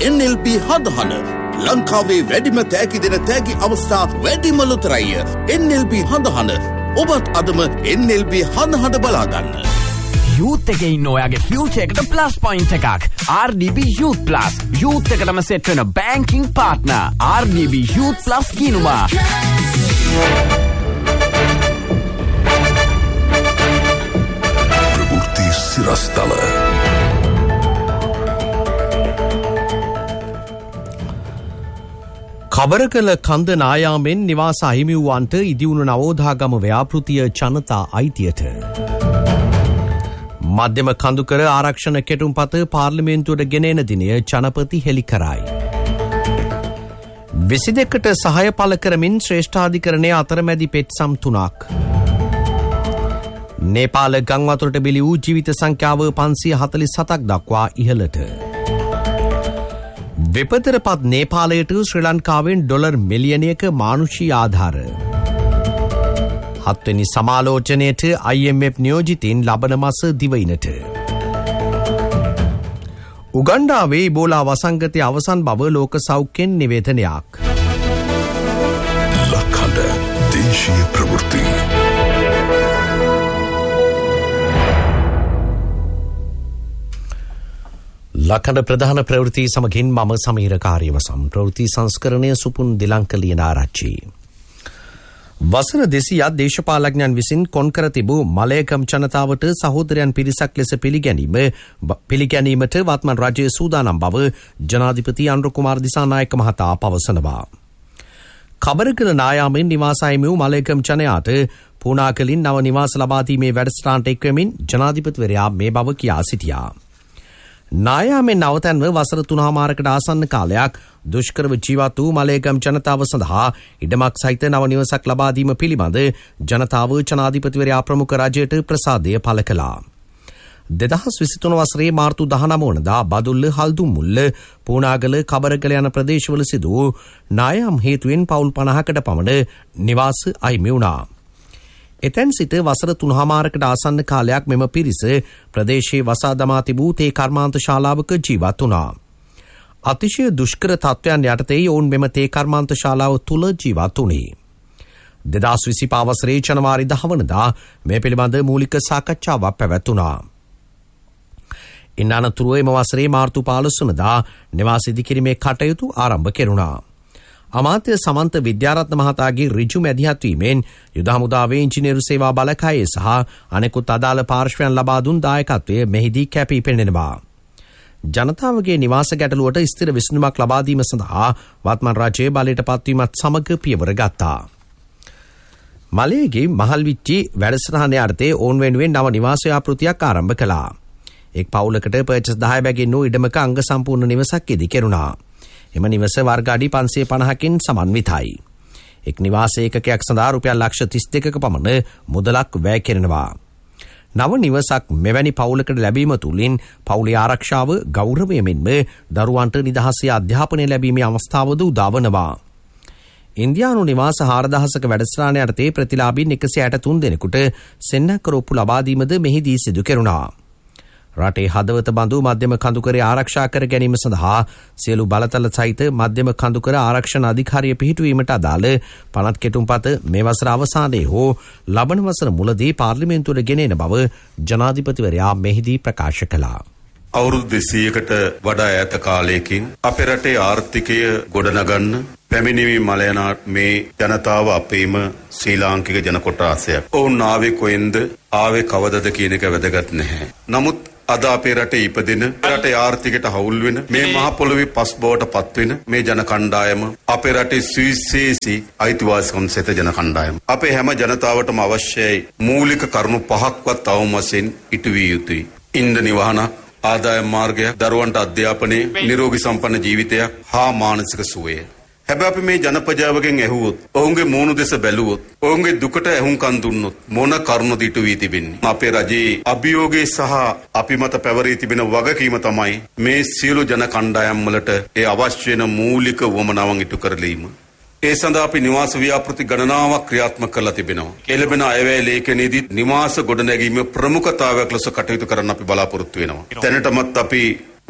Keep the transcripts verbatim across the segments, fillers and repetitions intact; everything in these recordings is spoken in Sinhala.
එන් එල් බී හදහන ලංකාවේ වැඩිම තෑගි දෙන තෑගි අවස්ථා වැඩිම ලොතරැයි එන් එල් බී හදහන ඔබත් අදම එන් එල් බී හදහන බලාගන්න. යූත් එකේ ඉන්න ඔයාගේ ෆියුචර් එකට ප්ලස් පොයින්ට් එකක්. ආර් ඩී බී Youth Plus. යූත් එකටම සෙට් වෙන බැංකින් පාර්ට්නර්. ආර් ඩී බී Youth Plus කියනවා. ප්‍රවෘත්ති සිරස්තල. කබරකල කන්ද නායාමෙන් නිවාස අහිමිවුවන්ට ඉදිවුණු නවෝදාගම ව්‍යාපෘතිය ජනතා අයිතියට. මධ්‍යම කඳුකර ආරක්ෂණ කෙටුම්පත පාර්ලිමේන්තුවට ගෙනෙන දිනය ජනපති හෙළි කරයි. විසි දෙකට සහය පළ කරමින් ශ්‍රේෂ්ඨාධිකරණයේ අතරමැදි පෙත්සම් තුනක්. නේපාල ගංවතුරට බිලි වූ ජීවිත සංඛ්‍යාව පන්සිය හතළිස් හතක් දක්වා ඉහළට. විපතටපත් නේපාලයට ශ්‍රී ලංකාවෙන් ඩොලර් මිලියනයක මානුෂී ආධාර. හත්වෙනි සමාලෝචනයට අයි එම් එෆ් නියෝජිතින් ලබන මස දිවයිනට. උගන්ඩාවේ ඉබෝලා වසංගතය අවසන් බව ලෝක සෞඛ්‍යෙන් නිවේදනයක්. ලක්හඬ දේශීය ප්‍රවෘත්ති. ලක්හඬ ප්‍රධාන ප්‍රවෘත්ති සමගින් මම සමීර කාර්යවසම්. ප්‍රවෘත්ති සංස්කරණය සුපුන් දිලංකලියන ආරච්චි. වසර දෙසියක් දේශපාලඥයන් විසින් කොන්කර තිබූ මලයකම් ජනතාවට සහෝදරයන් පිරිසක් ලෙස පිළිගැනීම පිළිගැනීමට වත්මන් රජය සූදානම් බව ජනාධිපති අනුර කුමාර දිසානායක මහතා පවසනවා. කබරකල නායාමෙන් නිවාස අහිමි වූ මලයකම් ජනයාට පූනාකලින් නව නිවාස ලබා දීමේ වැඩසටහනට එක්වෙමින් ජනාධිපතිවරයා මේ බව කියා සිටියා. නායාමෙන් නවතැන්ව වසර තුනහමාරකට ආසන්න කාලයක් දුෂ්කරව ජීවත් වූ මලයගම් ජනතාව සඳහා ඉඩමක් සහිත නව නිවසක් ලබා දීම පිළිබඳ ජනතාව ජනාධිපතිවරයා ප්‍රමුඛ රජයට ප්‍රසාදය පළ කළා. දෙදහස් විසිතුන වසරේ මාර්තු දහනව වනදා බදුල්ල හල්දුම්මුල්ල පූනාගල කබරගල යන ප්‍රදේශවල සිදු වූ නායාම් හේතුවෙන් පවුල් පනහකට පමණ නිවාස අහිමි වුණා. එතැන් සිට වසර තුනහමාරකට ආසන්න කාලයක් මෙම පිරිස ප්‍රදේශයේ වසා දමා තිබූ තේ කර්මාන්ත ශාලාවක ජීවත් වුණා. අතිශය දුෂ්කර තත්ත්වයන් යටතේ ඔවුන් මෙම තේ කර්මාන්ත ශාලාව තුළ ජීවත් වුණේ. දෙදහස් විසිපහ වසරේ ජනවාරි දහ වනදා මේ පිළිබඳ මූලික සාකච්ඡාවක් පැවැත්වුණා. ඉන් අනතුරුව එම වසරේ මාර්තු පහළොස් වනදා නිවාස ඉදිකිරීමේ කටයුතු ආරම්භ කෙරුණා. අමාත්‍ය සමන්ත විද්‍යාරත්න මහතාගේ ඍජු මැදිහත්වීමෙන් යුද හමුදාවේ ඉංජිනේරු සේවා බලකායේ සහ අනෙකුත් අදාළ පාර්ශ්වයන් ලබා දුන් දායකත්වය මෙහිදී කැපී පෙනෙනවා. ජනතාවගේ නිවාස ගැටලුවට ස්ථිර විසඳුමක් ලබා දීම සඳහා වත්මන් රජය බලයට පත්වීමත් සමග පියවර ගත්තා. මලයේගේ මහල්විච්චි වැඩසටහන යටතේ ඔවුන් වෙනුවෙන් නව නිවාස ව්‍යාපෘතියක් ආරම්භ කළා. එක් පවුලකට පර්චස් දහය බැගින් වූ ඉඩමක අංග සම්පූර්ණ නිවසක් ඉදි කෙරුණා. එම නිවස වර්ග අඩි පන්සිය පනහකින් සමන්විතයි. එක් නිවාස ඒකකයක් සඳහා රුපියල් ලක්ෂ තිස් දෙකක පමණ මුදලක් වැය කෙරෙනවා. නව නිවසක් මෙවැනි පවුලකට ලැබීම තුළින් පවුලේ ආරක්ෂාව ගෞරවය මෙන්ම දරුවන්ට නිදහසේ අධ්‍යාපනය ලැබීමේ අවස්ථාවද උදාවනවා. ඉන්දියානු නිවාස හාරදහසක වැඩසටහන යටතේ ප්‍රතිලාභීන් එකසිය හැට තුන් දෙනෙකුට සෙන්නකරොප්පු ලබා දීමද මෙහිදී සිදු කෙරුණා. රටේ හදවත බඳු මධ්‍යම කඳුකරේ ආරක්ෂා කර ගැනීම සඳහා සියලු බලතල සහිත මධ්‍යම කඳුකර ආරක්ෂණ අධිකාරිය පිහිටුවීමට අදාළ පනත් කෙටුම්පත මේ වසර අවසානයේ හෝ ලබන වසර මුලදී පාර්ලිමේන්තුවට ගෙනෙන බව ජනාධිපතිවරයා මෙහිදී ප්‍රකාශ කළා. අවුරුදු දෙසීයකට වඩා ඈත කාලයකින් අපේ රටේ ආර්ථිකය ගොඩනගන්න පැමිණිවි මලයනා මේ ජනතාව අපේම ශ්‍රී ලාංකික ජන කොටාසයක්. ඔවුන් ආවේ කොහෙන්ද ආවේ කවදද කියන එක වැදගත් නැහැ. නමුත් අද අපේ රටේ ඉපදෙන රටේ ආර්ථිකයට හවුල් වෙන මේ මහ පොළොවේ පස් බවට පත් වෙන මේ ජන කණ්ඩායම අපේ රටේ සුවිශේෂී අයිතිවාසිකම් සහිත ජන කණ්ඩායම. අපේ හැම ජනතාවටම අවශ්‍යයි මූලික කරුණු පහක්වත් අවම වශයෙන් ඉටු විය යුතුයි. ඉන්ධන නිවහන, ආදායම් මාර්ගය, දරුවන්ට අධ්‍යාපනය, නිරෝගී සම්පන්න ජීවිතයක් හා මානසික සුවය. හැබැයි අපි මේ ජනපජාවගෙන් ඇහුවොත්, ඔවුන්ගේ මූණු දෙස බැලුවොත්, ඔවුන්ගේ දුකට ඇහුම්කන් දුන්නොත් මොන කරුණද ඉටු වී තිබෙන්නේ? අපේ රජයේ අභියෝගයේ සහ අපි මත පැවරී තිබෙන වගකීම තමයි මේ සියලු ජන කණ්ඩායම් වලට ඒ අවශ්‍ය වෙන මූලික වමනාවන් ඉටු කරලීම. ඒ සඳහා අපි නිවාස ව්‍යාපෘති ගණනාවක් ක්‍රියාත්මක කරලා තිබෙනවා. එළඹෙන අයවැය ලේඛනයේදී නිවාස ගොඩනැගීමේ ප්‍රමුඛතාවයක් ලෙස කටයුතු කරන්න අපි බලාපොරොත්තු වෙනවා. දැනටමත් අපි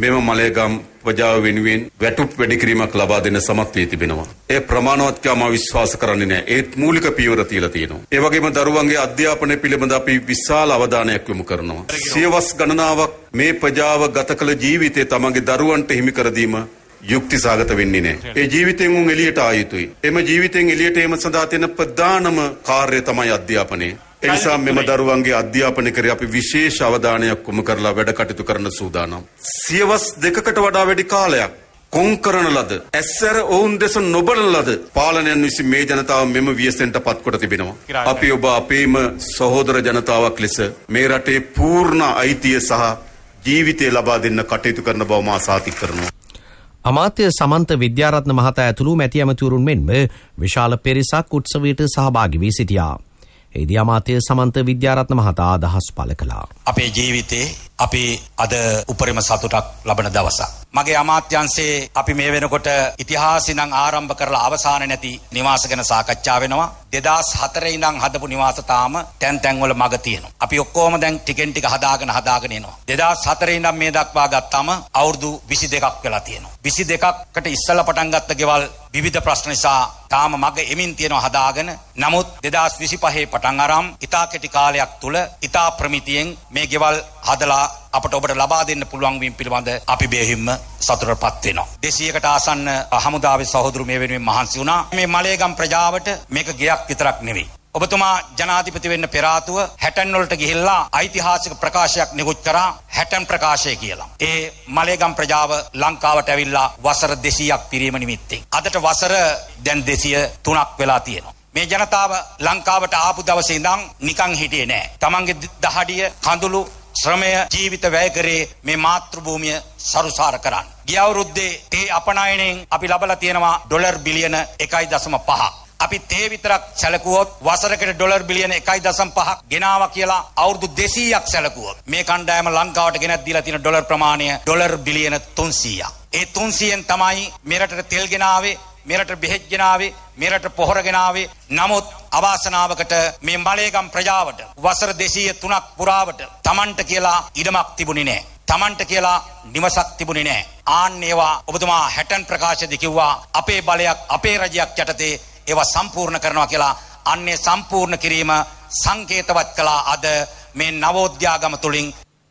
මෙම මලේගම් ප්‍රජාව වෙනුවෙන් වැටුප් වැඩි කිරීමක් ලබා දෙන්න සමත් වී තිබෙනවා. ඒ ප්‍රමාණවත් කම විශ්වාස කරන්නේ නැහැ. ඒත් මූලික පියවර තියලා තියෙනවා. ඒ වගේම දරුවන්ගේ අධ්‍යාපනය පිළිබඳ අපි විශාල අවධානයක් යොමු කරනවා. සියවස් ගණනාවක් මේ ප්‍රජාව ගත කළ ජීවිතය තමන්ගේ දරුවන්ට හිමි කර දීම යුක්තිසහගත වෙන්නේ නැහැ. ඒ ජීවිතෙන් උන් එළියට ආ යුතුයි. එම ජීවිතෙන් එළියට ඒම සඳහා තියෙන ප්‍රධානම කාර්යය තමයි අධ්‍යාපනය. ඒ නිසා මෙම දරුවන්ගේ අධ්‍යාපනය කරේ අපි විශේෂ අවධානයක් යොමු කරලා වැඩ කටයුතු කරන්න සූදානම්. සියවස් දෙකකට වඩා වැඩි කාලයක් කොන් කරන ලද ඇස්සර ඔවුන් දෙස නොබලන ලද පාලනයන් විසින් මේ ජනතාව මෙම ව්‍යසනයට පත් කොට තිබෙනවා. අපි ඔබ අපේම සහෝදර ජනතාවක් ලෙස මේ රටේ පූර්ණ අයිතිය සහ ජීවිතය ලබා දෙන්න කටයුතු කරන බව මා සාතික කරනවා. අමාත්‍ය සමන්ත විද්‍යාරත්න මහතා ඇතුළු මැති ඇමතිවරුන් මෙන්ම විශාල පිරිසක් උත්සවයට සහභාගී වී සිටියා. එහිදී අමාත්‍ය සමන්ත විද්‍යාරත්න මහතා අදහස් පළ කළා. අපේ ජීවිතේ අපි අද උපරිම සතුටක් ලබන දවසක්. මගේ අමාත්‍යංශයේ අපි මේ වෙනකොට ඉතිහාසෙ නම් ආරම්භ කරලා අවසාන නැති නිවාස ගැන සාකච්ඡා වෙනවා. දෙදාස් හතරේ ඉඳන් හදපු නිවාස තාම තැන් තැන් වල මග තියෙනවා. අපි ඔක්කොම දැන් ටිකෙන් ටික හදාගෙන හදාගෙන එනවා. දෙදාස් හතරේ ඉඳන් මේ දක්වා ගත්තාම අවුරුදු විසි දෙකක් වෙලා තියෙනවා. විසි දෙකකට ඉස්සෙල්ලා පටන් ගත්ත ගෙවල් විවිධ ප්‍රශ්න නිසා තාම මග එමින් තියෙනවා හදාගෙන. නමුත් දෙදාස් විසිපහේ පටන් අරන් ඉතා කෙටි කාලයක් තුල ඉතා ප්‍රමිතියෙන් මේ ගෙවල් හදලා අපට ඔබට ලබා දෙන්න පුළුවන් වීම පිළිබඳ අපි බෙහෙවින්ම සතුටටපත් වෙනවා. දෙසීයකට ආසන්න හමුදාවේ සහෝදරු මේ වෙනුවෙන් මහන්සි වුණා. මේ මලේගම් ප්‍රජාවට මේක ගයක් විතරක් නෙවෙයි. ඔබතුමා ජනාධිපති වෙන්න පෙර ආතුව හැටන් වලට ගිහිල්ලා ඓතිහාසික ප්‍රකාශයක් නිකුත් කරා හැටන් ප්‍රකාශය කියලා. ඒ මලේගම් ප්‍රජාව ලංකාවට ඇවිල්ලා වසර දෙසීයක් පිරීම නිමිත්තෙන්. අදට වසර දැන් දෙසීය තුනක් වෙලා තියෙනවා. මේ ජනතාව ලංකාවට ආපු දවසේ ඉඳන් නිකන් හිටියේ නෑ. තමන්ගේ දහඩිය කඳුළු ශ්‍රමය ජීවිත වැය කරේ මේ මාතෘ භූමිය සරුසාර කරන්න. ගිය අවුරුද්දේ තේ අපනයනයෙන් අපි ලබලා තියෙනවා ඩොලර් බිලියන එකයි දශම පහ. අපි තේ විතරක් සැලකුවොත් වසරකට ඩොලර් බිලියන එකයි දශම පහක් ගෙනාවා කියලා අවුරුදු දෙසීයක් සැලකුවොත් මේ කණ්ඩායම ලංකාවට ගෙනත් දීලා තියෙන ඩොලර් ප්‍රමාණය ඩොලර් බිලියන තුන්සීයක්. ඒ තුන්සීයෙන් තමයි මේ රටට තෙල් ගෙනාවේ, මේ රටට බෙහෙත් ගෙනාවේ, මේ රටට පොහොර ගෙනාවේ. නමුත් අවාසනාවකට මේ මලේගම් ප්‍රජාවට වසර දෙසීය තුනක් පුරාවට Tamanට කියලා ඉඩමක් තිබුණේ නැහැ. Tamanට කියලා නිවසක් තිබුණේ නැහැ. ආන් ඒවා ඔබතුමා හැටන් ප්‍රකාශයේදී කිව්වා අපේ බලයක් අපේ රජයක් යටතේ ඒවා සම්පූර්ණ කරනවා කියලා. අන්නේ සම්පූර්ණ කිරීම සංකේතවත් කළා අද මේ නවෝද්‍යාගම තුලින්.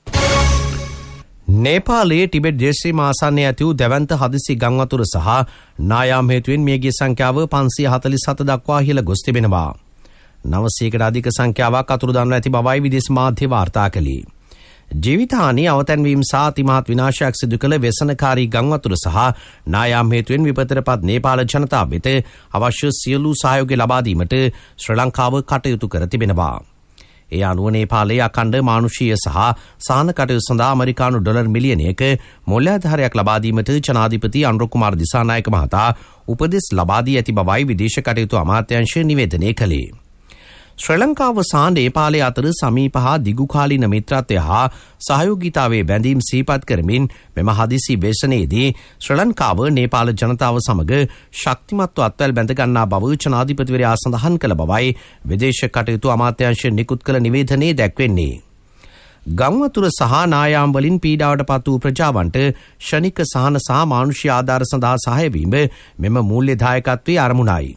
නේපාලයේ ටිබෙට් දේශීය ආසන්නයේ ඇති වූ දැවැන්ත හදිසි ගංවතුර සහ නායාම් හේතුවෙන් මියගිය සංඛ්‍යාව පන්සිය හතළිස් හත දක්වා ඉහළ ගොස් තිබෙනවා. නවසීයකට අධික සංඛ්‍යාවක් අතුරුදන්ව ඇති බවයි විදේශ මාධ්‍ය වාර්තා කළේ. ජීවිතහානි අවතැන්වීම සහ අතිමහත් විනාශයක් සිදු කළ ව්‍යසනකාරී ගංවතුර සහ නායාම් හේතුවෙන් විපතටපත් නේපාල ජනතාව වෙත අවශ්‍ය සියලු සහයෝගය ලබා දීමට ශ්‍රී ලංකාව කටයුතු කර තිබෙනවා. ඒ අනුව නේපාලයේ අඛණ්ඩ මානුෂීය සහ සහන කටයුතු සඳහා ඇමරිකානු ඩොලර් මිලියනයක මූල්‍යාධාරයක් ලබා දීමට ජනාධිපති අනුර කුමාර දිසානායක මහතා උපදෙස් ලබා දී ඇති බවයි විදේශ කටයුතු අමාත්‍යාංශය නිවේදනය කළේ. ශ්‍රී ලංකාව සහ නේපාලය අතර සමීප හා දිගුකාලීන මිත්‍රත්වය හා සහයෝගීතාවේ බැඳීම් සිහිපත් කරමින් මෙම හදිසි වේශනයේදී ශ්‍රී ලංකාව නේපාල ජනතාව සමග ශක්තිමත්ව අත්වැල් බැඳ ගන්නා බව ජනාධිපතිවරයා සඳහන් කළ බවයි විදේශ කටයුතු අමාත්‍යාංශය නිකුත් කළ නිවේදනයේ දැක්වෙන්නේ. ගංවතුර සහ නායාම් වලින් පීඩාවට පත් වූ ප්‍රජාවන්ට ෂණික සහන සහ මානුෂීය ආධාර සඳහා සහාය වීම මෙම මූල්‍ය දායකත්වයේ අරමුණයි.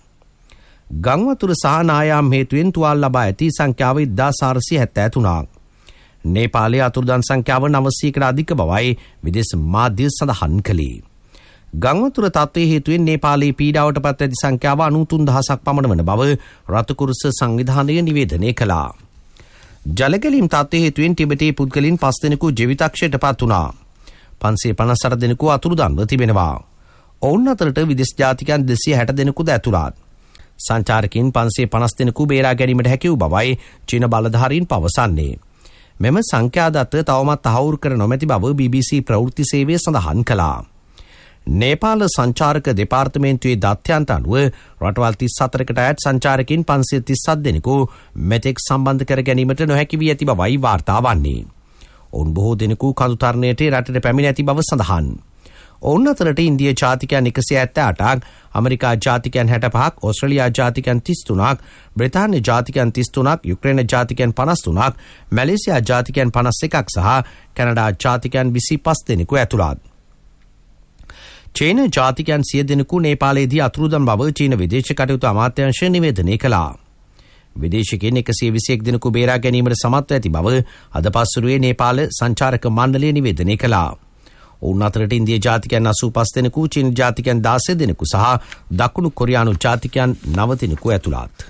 ගංවතුර සහ නායාම් හේතුවෙන් තුවාල ලබා ඇති සංඛ්‍යාව එක්දාස් හාරසිය හැත්තෑ තුනක්. නේපාලයේ අතුරුදන් සංඛ්‍යාව නවසීයකට අධික බවයි විදේශ මාධ්‍ය සඳහන් කළේ. ගංවතුර තත්ත්වයේ හේතුවෙන් නේපාලයේ පීඩාවට පත් ඇති සංඛ්‍යාව අනූතුන් දහසක් පමණ වන බව රතුකුරුස සංවිධානය නිවේදනය කළා. ජලගැලීම් තත්ත්වයේ හේතුවෙන් ටිබෙටේ පුද්ගලින් පස් දෙනෙකු ජීවිතක්ෂයට පත් වුණා. පන්සිය පනස් අට දෙනෙකු අතුරුදන්ව තිබෙනවා. ඔවුන් අතරට විදේශ ජාතිකයන් දෙසිය හැට දෙනෙකුද ඇතුළත්. සංචාරකින් පන්සිය පනස් දෙනෙකු බේරා ගැනීමට හැකි වූ බවයි චීන බලධාරීන් පවසන්නේ. මෙම සංඛ්‍යාදත්ත තවමත් තහවුරු කර නොමැති බව බී බී සී ප්‍රවෘත්ති සේවය සඳහන් කළා. නේපාල සංචාරක දෙපාර්තමේන්තුවේ දත්යන්ට අනුව රටවල් තිස් හතරකට අයත් සංචාරකින් පන්සිය තිස් හත් දෙනෙකු මෙතෙක් සම්බන්ධ කර ගැනීමට නොහැකි වී ඇති බවයි වාර්තා වන්නේ. ඔවුන් බොහෝ දෙනෙකු කඳු තරණයට රටට පැමිණ ඇති බව සඳහන්. ඔවුන් අතරට ඉන්දිය ජාතිකයන් එකසිය හැත්තෑ අටක්, අමරිකා ජාතිකයන් හැට පහක්, ඕස්ට්‍රේලියා ජාතිකයන් තිස් තුනක්, බ්‍රිතාන්‍ය ජාතිකයන් තිස් තුනක්, යුක්‍රේන ජාතිකයන් පනස් තුනක්, මැලේසියා ජාතිකයන් පනස් එකක් සහ කැනඩා ජාතිකයන් විසි පස් දෙනෙකු ඇතුළත්. චීන ජාතිකයන් සිය දෙනෙකු නේපාලයේදී අතුරුදන් බව චීන විදේශ කටයුතු අමාත්‍යාංශය නිවේදනය කළා. විදේශිකයන් එකසිය විසි එක් දෙනෙකු බේරා ගැනීමට සමත්ව ඇති බව අද පස්වරුවේ නේපාල සංචාරක මණ්ඩලය නිවේදනය කළා. ඔවුන් අතරට ඉන්දිය ජාතිකයන් අසූ පස් දෙනෙකු, චීන ජාතිකයන් දාසය දෙනෙකු සහ දකුණු කොරියානු ජාතිකයන් නව දෙනෙකු ඇතුළත්.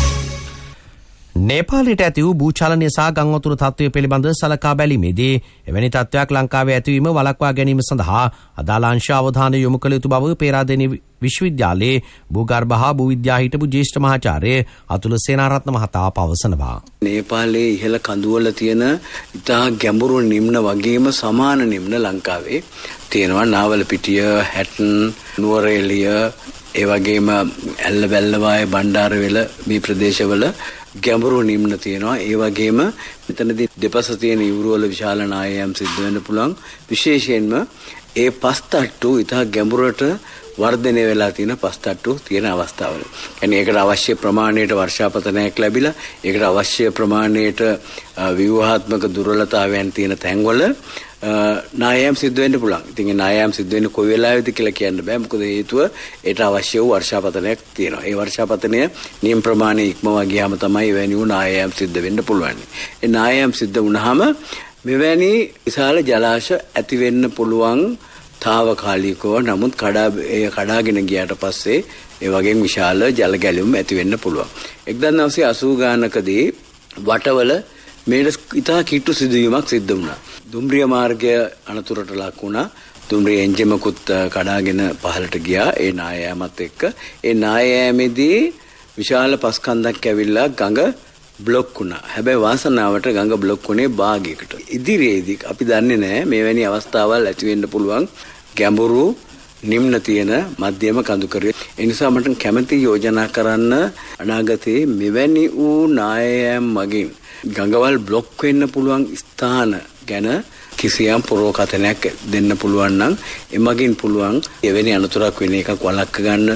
නේපාලයට ඇති වූ භූචලනය සහ ගංවතුර තත්ත්වය පිළිබඳ සලකා බැලීමේදී එවැනි තත්ත්වයක් ලංකාවේ ඇතිවීම වළක්වා ගැනීම සඳහා අදාළ අංශ අවධානය යොමු කළ යුතු බව පේරාදෙණිය විශ්වවිද්‍යාලයේ භූගර්භ හා භූවිද්‍යා හිටපු ජ්‍යෙෂ්ඨ මහාචාර්ය අතුල සේනාරත්න මහතා පවසනවා. නේපාලයේ ඉහළ කඳුවල තියෙන ඉතා ගැඹුරු නිම්න වගේම සමාන නිම්න ලංකාවේ තියෙනවා. නාවලපිටිය, හැටන්, නුවරඑළිය, ඒ වගේම ඇල්ල බැල්ලවාය, බණ්ඩාරවෙල මේ ප්‍රදේශවල ගැඹුරු නිම්න තියෙනවා. ඒ වගේම මෙතනදී දෙපස තියෙන ඉවුරුවල විශාල නායයන් සිද්ධ වෙන්න පුළුවන්. විශේෂයෙන්ම ඒ පස්තට්ටු ඉතා ගැඹුරට වර්ධනය වෙලා තියෙන පස්තට්ටු තියෙන අවස්ථාවල. يعني ඒකට අවශ්‍ය ප්‍රමාණයට වර්ෂාපතනයක් ලැබිලා, ඒකට අවශ්‍ය ප්‍රමාණයට ව්‍යුහාත්මක දුර්වලතාවයන් තියෙන තැන්වල නායම් සිද්ධ වෙන්න පුළුවන්. ඉතින් ඒ නායම් සිද්ධ වෙන්නේ කොයි වෙලාවෙද කියලා කියන්න බෑ. මොකද හේතුව ඒට අවශ්‍ය වූ වර්ෂාපතනයක් තියෙනවා. ඒ වර්ෂාපතනය නියම ප්‍රමාණය ඉක්මවා ගියාම තමයි එවැනි වූ නායම් සිද්ධ වෙන්න පුළුවන්. ඒ නායම් සිද්ධ වුණාම මෙවැනි විශාල ජලාශ ඇති වෙන්න පුළුවන් තාවකාලිකව. නමුත් කඩා ඒ කඩාගෙන ගියාට පස්සේ ඒ වගේ විශාල ජල ගැලුම් ඇති වෙන්න පුළුවන්. එක්දහස් නවසිය අසූ ගානකදී වටවල මේට ඉතා කිට්ටු සිදුවීමක් සිද්ධ වුණා. දුම්රිය මාර්ගය අනතුරට ලක් වුණා. දුම්රිය එන්ජිමකුත් කඩාගෙන පහළට ගියා ඒ නායෑමත් එක්ක. ඒ නායෑමේදී විශාල පස්කන්දක් ඇවිල්ලා ගඟ බ්ලොක් වුණා. හැබැයි වාසනාවට ගඟ බ්ලොක් වුණේ භාගයකට. ඉදිරියේදී අපි දන්නේ නැහැ මෙවැනි අවස්ථාවල් ඇති වෙන්න පුළුවන් ගැඹුරු නිම්න තියෙන මධ්‍යම කඳුකරය. ඒ නිසා මට කැමැති යෝජනා කරන්න අනාගතයේ මෙවැනි වූ නායෑම් මගින් ගඟවල් බ්ලොක් වෙන්න පුළුවන් ස්ථාන ගැන කිසියම් පුරෝකථනයක් දෙන්න පුළුවන් නම් එමගින් පුළුවන් එවැනි අනතුරක් වෙන එකක් වළක්ව ගන්න.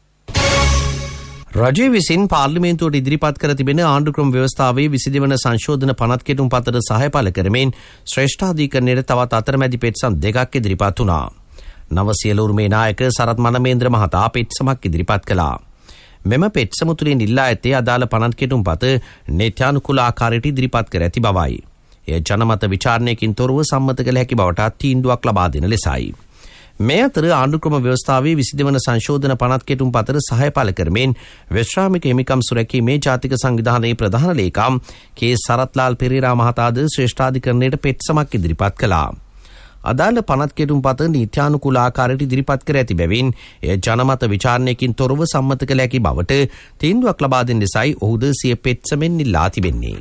රජය විසින් පාර්ලිමේන්තුවට ඉදිරිපත් කර තිබෙන ආණ්ඩුක්‍රම ව්‍යවස්ථාවේ විසි දෙවන සංශෝධන පනත් කෙටුම් පතට සහය පළ කරමින් ශ්‍රේෂ්ඨාධිකරණයට තවත් අතරමැදි පෙත්සම් දෙකක් ඉදිරිපත් වුණා. නව සියලු උරුමේ නායක සරත් මනමේන්ද්‍ර මහතා පෙත්සමක් ඉදිරිපත් කළා. මෙම පෙත්සම තුළින් ඉල්ලා ඇත්තේ අදාළ පනත් කෙටුම් පත නීත්‍යානුකූල ආකාරයට ඉදිරිපත් කර ඇති බවයි. එය ජනමත විචාරණයකින් තොරව සම්මත කළ හැකි බවට තීන්දුවක් ලබා දෙන ලෙසයි. මේ අතර ආණ්ඩුක්‍රම ව්‍යවස්ථාවේ විසි දෙවන සංශෝධන පනත් කෙටුම් පතට සහය පළ කරමින් විශ්‍රාමික හිමිකම් සුරැකීමේ ජාතික සංවිධානයේ ප්‍රධාන ලේකම් කේ සරත්ලාල් පෙරේරා මහතාද ශ්‍රේෂ්ඨාධිකරණයට පෙත්සමක් ඉදිරිපත් කළා. අදාළ පනත් කෙටුම් පත නීත්‍යානුකූල ආකාරයට ඉදිරිපත් කර ඇති බැවින් එය ජනමත විචාරණයකින් තොරව සම්මත කළ හැකි බවට තීන්දුවක් ලබා දෙන ලෙසයි ඔහුද සිය පෙත්සමෙන් ඉල්ලා තිබෙන්නේ.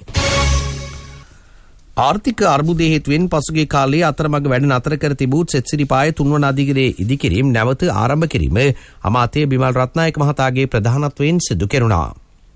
ආර්ථික අර්බුදය හේතුවෙන් පසුගිය කාලයේ අතරමඟ වැඩ නතර කර තිබූ සෙත්සිරිපාය තුන්වන අධිකරණයේ ඉදිකිරීම නැවත ආරම්භ කිරීම අමාත්‍ය බිමල් රත්නායක මහතාගේ ප්‍රධානත්වයෙන් සිදු කෙරුණා.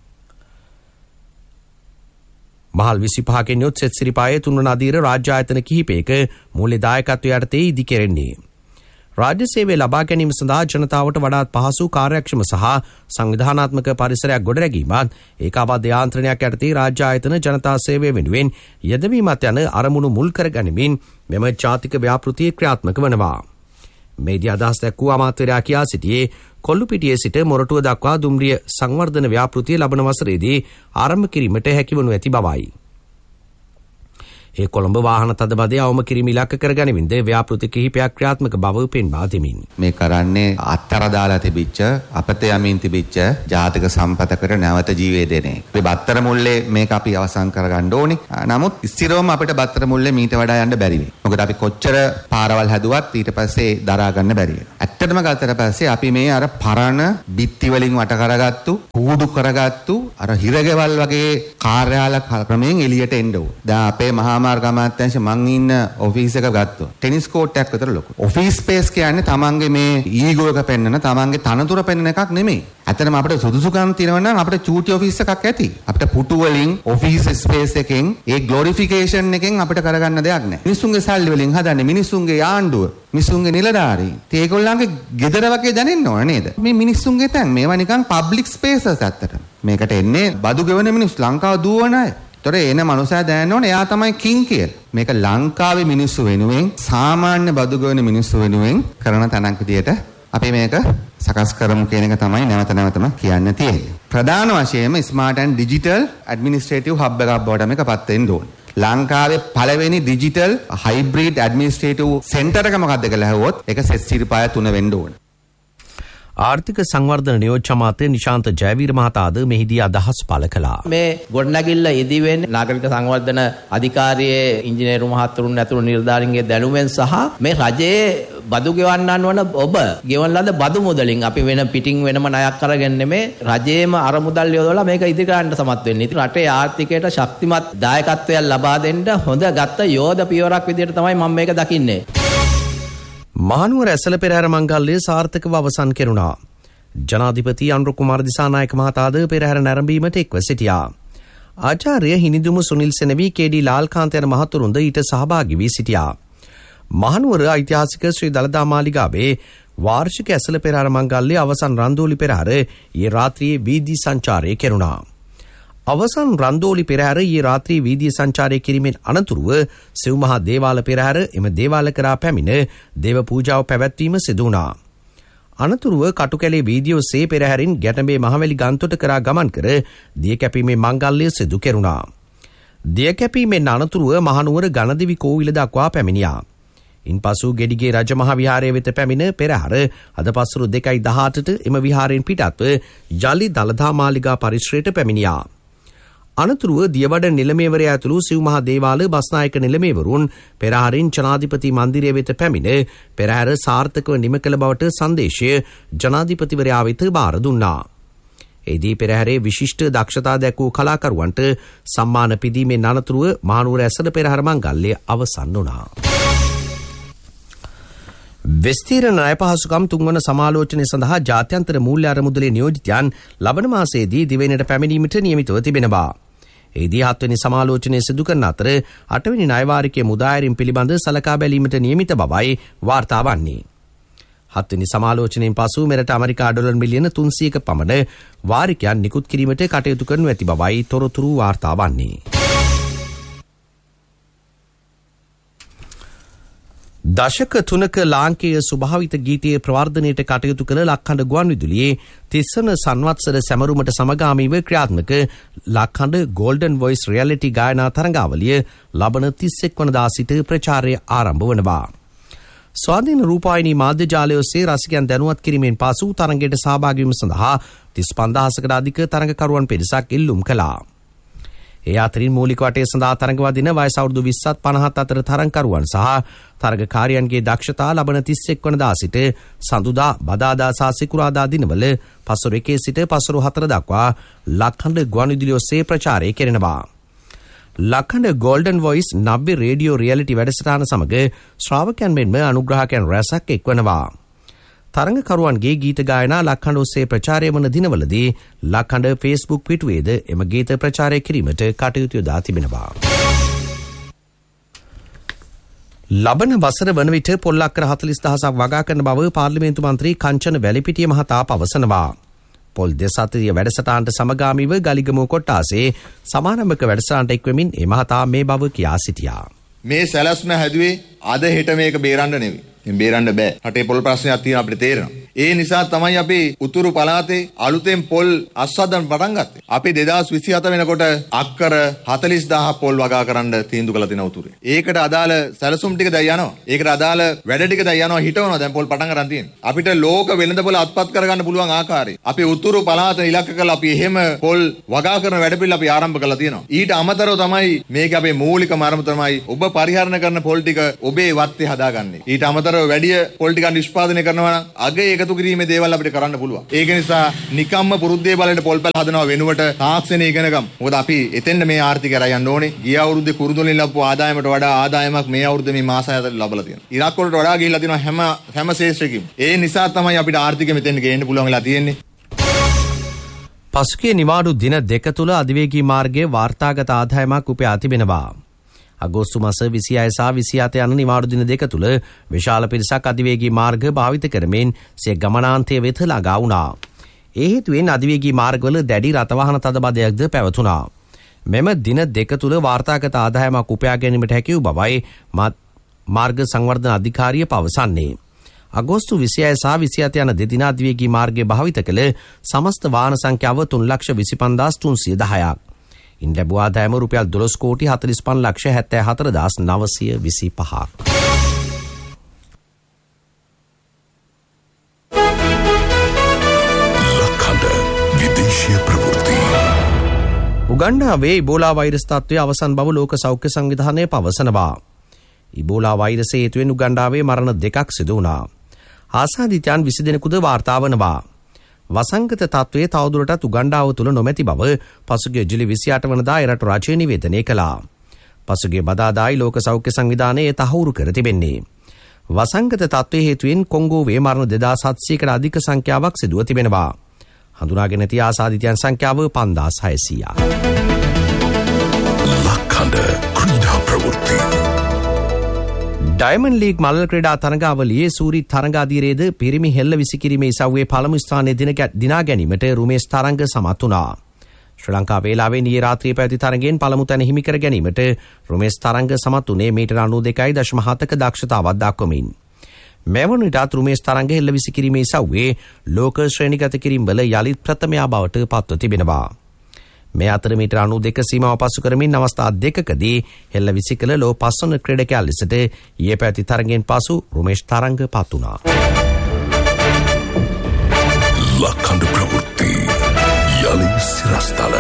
මහල් විසිපහකින් යොත් සෙත්සිරිපාය තුන්වන අධීර රාජ්‍ය ආයතන කිහිපයක මූල්‍ය දායකත්වය යටතේ ඉදිකෙරෙන්නේ. රාජ්‍ය සේවය ලබා ගැනීම සඳහා ජනතාවට වඩාත් පහසු කාර්යක්ෂම සහ සංවිධානාත්මක පරිසරයක් ගොඩනැගීමත් ඒකාබද්ධ යාන්ත්‍රණයක් යටතේ රාජ්‍ය ආයතන ජනතා සේවය වෙනුවෙන් යෙදවීමත් යන අරමුණු මුල් කර ගනිමින් මෙම ජාතික ව්‍යාපෘතිය ක්‍රියාත්මක වනවා. මේදී අදහස් දැක්වූ අමාත්‍යවරයා කියා සිටියේ කොල්ලුපිටියේ සිට මොරටුව දක්වා දුම්රිය සංවර්ධන ව්‍යාපෘතිය ලබන වසරේදී ආරම්භ කිරීමට හැකිවනු ඇති බවයි. ඒ කොළඹ වාහන තදබදය අවම කිරීම ඉලක්ක කරගනිමින්ද ව්‍යාපෘති කිහිපයක් ක්‍රියාත්මක බව පෙන්වා දෙමින් මේ කරන්නේ අත්තර දාලා තිබිච්ච අපත යමින් තිබිච්ච ජාතික සම්පතකට නැවත ජීවය දෙන එක. අපි බත්තර මුල්ලේ මේක අපි අවසන් කරගන්න ඕනේ. නමුත් ස්ථිරවම අපිට බත්තර මුල්ලේ මීට වඩා යන්න බැරි වෙයි. මොකද අපි කොච්චර පාරවල් හැදුවත් ඊට පස්සේ දරා ගන්න බැරි වෙනවා. ඇත්තටම ගත්තට පස්සේ අපි මේ අර පරණ බිත්ති වලින් වට කරගත්තු, කූඩු කරගත්තු අර හිරගෙවල් වගේ කාර්යාල ක්‍රමයෙන් එළියට එන්න ඕනේ. දැන් අපේ මහා රාජමාර්ග අමාත්‍යාංශ මං ඉන්න ඔෆිස් එක ගත්තොත් ටෙනිස් කෝට් එකක් විතර ලොකු. ඔෆිස් ස්පේස් කියන්නේ තමන්ගේ මේ ඊගෝ එක පෙන්නන තමන්ගේ තනතුර පෙන්නන එකක් නෙමෙයි. ඇත්තටම අපිට සුදුසුකම් තියෙනවා නම් අපිට චූටි ඔෆිස් එකක් ඇති. අපිට පුටු වලින් ඔෆිස් ස්පේස් එකෙන් ඒ ග්ලොරිෆිකේෂන් එකෙන් අපිට කරගන්න දෙයක් නැහැ. මිනිස්සුන්ගේ සල්ලි වලින් හදන්නේ මිනිස්සුන්ගේ ආණ්ඩුව, මිනිස්සුන්ගේ නිලධාරීන්. ඒගොල්ලන්ගේ ගෙදර වගේ දැනෙන්න ඕන නේද? මේ මිනිස්සුන්ගේ තැන් මේවා නිකන් පබ්ලික් ස්පේසස් ඇත්තටම. මේකට එන්නේ බදු ගෙවන මිනිස්සු ලංකාව දුවන අය. ඒතොර එන මනුස්සයා දැනන්න ඕනේ එයා තමයි කිං කියලා. මේක ලංකාවේ මිනිස්සු වෙනුවෙන් සාමාන්‍ය බදු ගෙවන මිනිස්සු වෙනුවෙන් කරන තැනක් විදියට අපි මේක සකස් කරමු කියන එක තමයි නැවත නැවතම කියන්න තියෙන්නේ. ප්‍රධාන වශයෙන්ම smart and digital administrative hub එකක් බවට මේක පත් වෙන්න ඕනේ. ලංකාවේ පළවෙනි ඩිජිටල් හයිබ්‍රිඩ් ඇඩ්මිනිස්ට්‍රේටිව් සෙන්ටර් එක මොකක්ද කියලා අහුවොත් ඒක සෙත් සිරිපාය තුන වෙන්න ඕනේ. ආර්ථික සංවර්ධන නියෝජ්‍ය අමාත්‍ය නිශාන්ත ජයවීර මහතාද මෙහිදී අදහස් පළ කළා. මේ ගොඩනැගිල්ල ඉදි වෙන්නේ නාගරික සංවර්ධන අධිකාරියේ ඉංජිනේරු මහතුරුන් ඇතුළු නිලධාරීන්ගේ දැනුමෙන් සහ මේ රජයේ බදු ගෙවන්නන් වන ඔබ ගෙවන ලද බදු මුදලින් අපි වෙන පිටින් වෙනම ණයක් අරගෙන නෙමේ රජයේම අර මුදල් යොදවලා මේක ඉදිරියට සමත් වෙන්නේ. ඉතින් රටේ ආර්ථිකයට ශක්තිමත් දායකත්වයක් ලබා දෙන්න හොඳ ගත්ත යෝධ පියවරක් විදිහට තමයි මම මේක දකින්නේ. මහනුවර ඇසළ පෙරහැර මංගල්‍යය සාර්ථකව අවසන් කෙරුණා. ජනාධිපති අනුර කුමාර දිසානායක මහතාද පෙරහැර නැරඹීමට එක්ව සිටියා. ආචාර්ය හිනිදුම සුනිල් සෙනවී කේ.ඩී. ලාල්කාන්ත යන මහතුරුන්ද ඊට සහභාගී වී සිටියා. මහනුවර ඓතිහාසික ශ්‍රී දළදා මාලිගාවේ වාර්ෂික ඇසළ පෙරහැර මංගල්‍යය අවසන් රන්දෝලි පෙරහැර ඊයේ රාත්‍රියේ වීදි සංචාරය කෙරුණා. අවසන් රන්දෝලි පෙරහැර ඊයේ රාත්‍රියේ වීදි සංචාරය කිරීමෙන් අනතුරුව සිව් මහා දේවාල පෙරහැර එම දේවාල කරා පැමිණ දේව පූජාව පැවැත්වීම සිදු වුණා. අනතුරුව කටුකැලේ වීදි ඔස්සේ පෙරහැරින් ගැටඹේ මහවැලි ගන්තොට කරා ගමන් කර දිය කැපීමේ මංගල්‍යය සිදු කෙරුණා. දිය කැපීමෙන් අනතුරුව මහනුවර ගණදිවි කෝවිල දක්වා පැමිණියා. ඉන්පසු ගෙඩිගේ රජමහා විහාරය වෙත පැමිණ පෙරහැර අද පස්වරු දෙකයි දහඅටට එම විහාරයෙන් පිටත්ව යලි දළදා මාලිගා පරිශ්‍රයට පැමිණියා. අනතුරුව දියවඩ නිලමේවරයා ඇතුළු සිව් මහා දේවාල බස්නායක නිලමේවරුන් පෙරහැරින් ජනාධිපති මන්දිරය වෙත පැමිණ පෙරහැර සාර්ථකව නිම කළ බවට සංදේශය ජනාධිපතිවරයා වෙත බාර දුන්නා. එදී පෙරහැරේ විශිෂ්ට දක්ෂතා දැක්වූ කලාකරුවන්ට සම්මාන පිදීමෙන් අනතුරුව මහනුවර ඇසළ පෙරහැර මංගල්‍යය අවසන් වුණා. වෙස්තීර ණය පහසුකම් තුන්වන සමාලෝචනය සඳහා ජාත්‍යන්තර මූල්‍ය අරමුදලේ නියෝජිතයන් ලබන මාසයේදී දිවයිනට පැමිණීමට නියමිතව තිබෙනවා. එදී හත්වෙනි සමාලෝචනය සිදු කරන අතර අටවෙනි ණයවාරිකයේ මුදා හැරීම පිළිබඳ සලකා බැලීමට නියමිත බවයි වාර්තා වන්නේ. හත්වෙනි සමාලෝචනයෙන් පසු මෙරට ඇමරිකා ඩොලර් මිලියන තුන්සියයක පමණ වාරිකයන් නිකුත් කිරීමට කටයුතු කරනු ඇති බවයි තොරතුරු වාර්තා වන්නේ. දශක තුනක ලාංකේය ස්වභාවිත ගීතයේ ප්‍රවර්ධනයට කටයුතු කළ ලක්හඬ ගුවන්විදුලියේ තිස්සන සංවත්සර සැමරුමට සමගාමීව ක්‍රියාත්මක ලක්හඬ ගෝල්ඩන් වොයිස් රියැලිටි ගායනා තරඟාවලිය ලබන තිස්සෙක් වනදා සිට ප්‍රචාරය ආරම්භ වනවා. ස්වාධීන රූපවාහිනී මාධ්‍ය ජාලය ඔස්සේ රසිකයන් දැනුවත් කිරීමෙන් පසු තරඟයට සහභාගී වීම සඳහා තිස් පන්දාහකට අධික තරඟකරුවන් පිරිසක් ඉල්ලුම් කළා. ඒ අතරින් මූලික වටේ සඳහා තරඟ වදින වයස අවුරුදු විස්සත් පනහත් අතර තරඟකරුවන් සහ තරඟකාරයන්ගේ දක්ෂතා ලබන තිස්සෙක් වනදා සිට සඳුදා බදාදා සහ සිකුරාදා දිනවල පසුර එකේ සිට පසුර හතර දක්වා ලක්හඬ ගුවන්විදුලි ඔස්සේ ප්‍රචාරය කෙරෙනවා. ලක්හඬ ගෝල්ඩන් වොයිස් නව්‍ය රේඩියෝ රියැලිටි වැඩසටහන සමග ශ්‍රාවකයන් මෙන්ම අනුග්‍රහකයන් රැසක් එක්වනවා. තරඟකරුවන්ගේ ගීත ගායනා ලක්හඬ ඔස්සේ ප්‍රචාරය වන දිනවලදී ලක්හඬ ෆේස්බුක් පිටුවේද එම ගීත ප්‍රචාරය කිරීමට කටයුතු යොදා තිබෙනවා. ලබන වසර වන විට පොල්ලක්කර හතළිස් දහසක් වගා කරන බව පාර්ලිමේන්තු මන්ත්‍රී කංචන වැලිපිටිය මහතා පවසනවා. පොල් දෙසතිය වැඩසටහනට සමගාමීව ගලිගමුව කොට්ටාසේ සමාරම්භක වැඩසටහනට එක්වෙමින් ඒ මහතා මේ බව කියා සිටියා. මේ සැලැස්ම හැදුවේ අද හෙට මේක බේරන්න නෙවෙයි. බේරන්න බෑ. රටේ පොල් ප්‍රශ්නයක් තියෙනවා අපිට තේරෙනවා. ඒ නිසා තමයි අපි උතුරු පළාතේ අලුතෙන් පොල් අස්වද්දන්න පටන් ගත්තේ. අපි දෙදාස් විසිහත වෙනකොට අක්කර හතළිස් දහසක් පොල් වගා කරන්න තීන්දුව කළා තියෙන උතුරේ. ඒකට අදාළ සැලසුම් ටික දැන් යනවා. ඒකට අදාළ වැඩ ටික දැන් යනවා හිටවනවා දැන් පොල් පටන් ගන්න තියෙන්නේ. අපිට ලෝක වෙළඳපොළ අත්පත් කරගන්න පුළුවන් ආකාරය. අපි උතුරු පළාත ඉලක්ක කරලා අපි එහෙම පොල් වගා කරන වැඩ පිළිවෙල අපි ආරම්භ කළා තියෙනවා. ඊට අමතරව තමයි මේක අපේ මූලිකම අරමුණ තමයි ඔබ පරිහරණය කරන පොල් ටික ඔබේ වත්තේ හදාගන්නේ. ඊට අමතරව වැඩි පොල් ටික නිෂ්පාදනය කරනවා නම් අගේ ඒක එකතු කිරීමේ දේවල් අපිට කරන්න පුළුවන්. ඒක නිසා නිකම්ම පුරුද්දේ බලයට පොල්පැල හදනවා වෙනුවට තාක්ෂණය ඉගෙන ගමු. මොකද අපි එතෙන්ද මේ ආර්ථිකය රයන්න ඕනේ. ගිය අවුරුද්දේ කුරුඳුලින් ලැබපු ආදායමට වඩා ආදායමක් මේ අවුරුද්දේ මේ මාස හතට ලැබලා තියෙනවා. ඉරාක් වලට වඩා ගිහිල්ලා තියෙනවා හැම හැම ශේෂ්ත්‍රයකින්ම. ඒ නිසා තමයි අපිට ආර්ථිකය මෙතෙන් ගේන්න පුළුවන් වෙලා තියෙන්නේ. පසුගිය නිවාඩු දින දෙක තුළ අධිවේගී මාර්ගයේ වාර්තාගත ආදායමක් උපයා තිබෙනවා. අගෝස්තු මාස විසිහය සහ විසිහත යන නිවාඩු දින දෙක තුළ විශාල පිරිසක් අධිවේගී මාර්ග භාවිත කරමින් සිය ගමනාන්තය වෙත ළඟා වුණා. ඒ හේතුවෙන් අධිවේගී මාර්ගවල දැඩි රථවාහන තදබදයක්ද පැවතුණා. මෙම දින දෙක තුළ වාර්තාගත ආදායමක් උපයා ගැනීමට හැකි වූ බවයි මාර්ග සංවර්ධන අධිකාරිය පවසන්නේ. අගෝස්තු විසිහය සහ විසිහත යන දෙදින අධිවේගී මාර්ගය භාවිත කළ සමස්ත වාහන සංඛ්‍යාව තුන් ලක්ෂ විසි පන්දාස් තුන්සිය දහයක්. ඉන් ලැබූ ආදායම රුපියල් දොළොස් කෝටි හතළිස් පහ ලක්ෂ හැත්තෑ හතර දහස් නවසිය විසි පහක්. ලක්හඬ විදේශීය ප්‍රවෘත්ති. උගන්ඩාවේ ඉබෝලා වෛරස් තත්ත්වය අවසන් බව ලෝක සෞඛ්‍ය සංවිධානය පවසනවා. ඉබෝලා වෛරසය හේතුවෙන් උගන්ඩාවේ මරණ දෙකක් සිදු වුණා. ආසාදිතයන් විසි දෙනෙකුද වාර්තා වනවා. වසංගත තත්ත්වයේ තවදුරටත් උගන්ඩාව තුළ නොමැති බව පසුගිය ජූලි විසිඅට වනදා එරට රජය නිවේදනය කළා. පසුගිය බදාදායි ලෝක සෞඛ්‍ය සංවිධානයේ තහවුරු කර තිබෙන්නේ. වසංගත තත්ත්වයේ හේතුවෙන් කොංගෝවේ මරණ දෙදාස් හත්සියයකට අධික සංඛ්‍යාවක් සිදුව තිබෙනවා. හඳුනාගෙන ඇති ආසාදිතයන් සංඛ්‍යාව පන්දාස් හයසීයක්. ලක්හඬ ක්‍රීඩා ප්‍රවෘත්ති. ඩයමන්ඩ් ලීග් මල්ල ක්‍රීඩා තරගාවලියේ සූරි තරගාදීරයේද පිරිමි හෙල්ල විසිකිරීමේ ඉසව්වේ පළමු ස්ථානයේ දිනා ගැනීමට රුමේෂ් තරංග සමත් වුණා. ශ්‍රී ලංකා වේලාවෙන් ඊයේ රාත්‍රියේ පැවති තරගයෙන් පළමු තැන හිමි කර ගැනීමට රුමේෂ් තරංග සමත් වුණේ මීටර අනූ දෙකයි දශම හතක දක්ෂතාවක් දක්වමින්. මෙවන විටත් රුමේෂ් තරංග හෙල්ල විසිකිරීමේ ඉසව්වේ ලෝක ශ්‍රේණිගත කිරීම් වල යලිත් ප්‍රථමයා බවට පත්ව තිබෙනවා. මේ අතර මීටර අනූ දෙක සීමාව පසු කරමින් අවස්ථා දෙකකදී හෙල්ල විසිකල ලෝ පස්වන ක්‍රීඩකයා ලෙසට ඊයේ පැවති තරගයෙන් පසු රුමේෂ් තරංග පත් වුණා. ලක්හඬ ප්‍රවෘත්ති යලි සිරස්තල.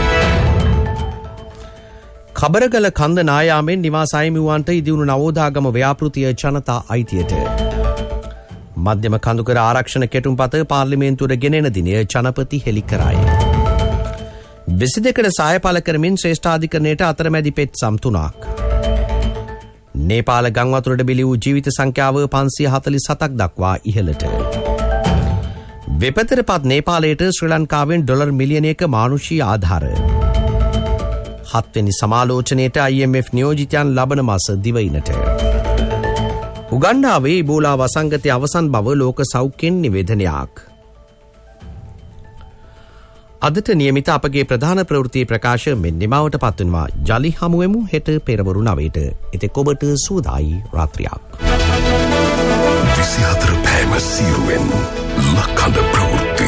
කබරගල කන්ද නායාමෙන් නිවාස අහිමිවන්ට ඉදිවුණු නවෝදාගම ව්‍යාපෘතිය ජනතා අයිතියට. මධ්‍යම කඳුකර ආරක්ෂණ කෙටුම්පත පාර්ලිමේන්තුවට ගෙනෙන දිනය ජනපති හෙළි කරයි. විසි දෙකට සහය පළ කරමින් ශ්‍රේෂ්ඨාධිකරණයට අතරමැදි පෙත් සම් තුනක්. නේපාල ගංවතුරට බිලි වූ ජීවිත සංඛ්‍යාව පන්සිය හතළිස් හතක් දක්වා ඉහළට. වෙපතර පත් නේපාලයට ශ්‍රී ලංකාවෙන් ඩොලර් මිලියනයක මානුෂී ආධාර. හත්වෙනි සමාලෝචනයට අයි එම් එෆ් නියෝජිතයන් ලබන මාස දිවයිනට. උගන්ඩාවේ ඉබෝලා වසංගතය අවසන් බව ලෝක සෞඛ්‍යෙන් නිවේදනයක්. අදට නියමිත අපගේ ප්‍රධාන ප්‍රවෘත්ති ප්‍රකාශ මෙන් නිමාවට පත්වනවා. ජලි හමුවෙමු හෙට පෙරවරු නවයට. එතෙක් ඔබට සුවදායි රාත්‍රියක්. විසිහතර පෑම සීරුවෙන් ලක්හඬ ප්‍රවෘත්ති.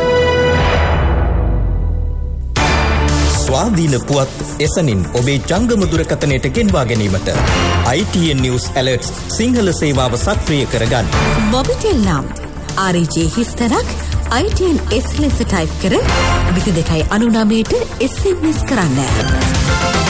ස්වාධීන පුවත් එසනින් ඔබේ ජංගම දුරකථනයට ගෙන්වා ගැනීමට ආයි ටී එන් නිවුස් ඇලර්ට්ස් සිංහල සේවාව සක්‍රිය කරගන්න. මොබිටෙල් නම් ආර් ඊ ජේ හිස්තරක් ආයි ටී එන් එස් ලෙස ටයිප් කර විසි දෙකයි අනූ නවයට එස් එම් එස් කරන්න.